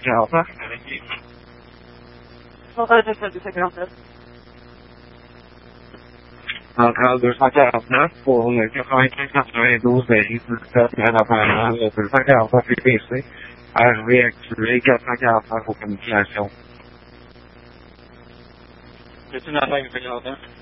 549. Centrale de 249. Centrale 249 pour le 9592 17 Canapana, le 249 UPC, arrivé actué 449 aux communications. C'est une affaire,